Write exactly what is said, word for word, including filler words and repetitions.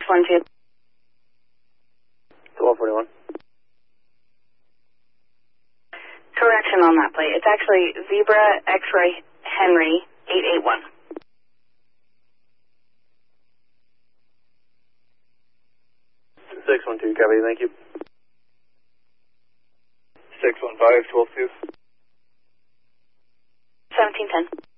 one two. twelve forty-one. Correction on that plate. It's actually Zebra X-Ray Henry eight eight one. six one two, copy, thank you. six one five, twelve two. seventeen ten.